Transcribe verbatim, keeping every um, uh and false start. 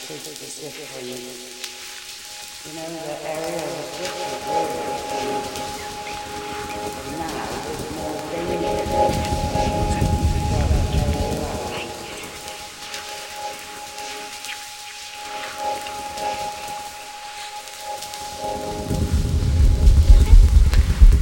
acoustic is good for you. You know, the area was good for